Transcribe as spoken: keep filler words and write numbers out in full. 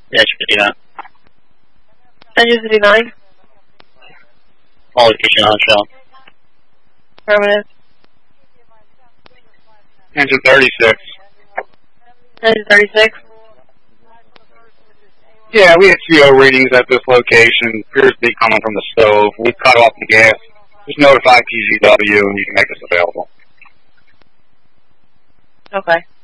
Yeah, fifty-nine. Engine fifty-nine. All location on shell. Affirmative. Engine thirty-six. Engine thirty-six. Yeah, we had C O readings at this location. Appears to be coming from the stove. We cut off the gas. Just notify P G W and you can make us available. Okay.